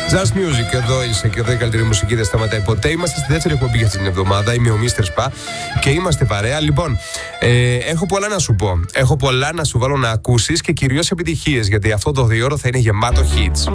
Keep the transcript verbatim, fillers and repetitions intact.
Just Music, εδώ είσαι και εδώ η καλύτερη μουσική δεν σταματάει ποτέ. Είμαστε στη δεύτερη εκπομπή για την εβδομάδα. Είμαι ο Μίστερ Σπα και είμαστε παρέα. Λοιπόν, ε, έχω πολλά να σου πω. Έχω πολλά να σου βάλω να ακούσεις και κυρίως επιτυχίες, γιατί αυτό το δύο ώρο θα είναι γεμάτο hits.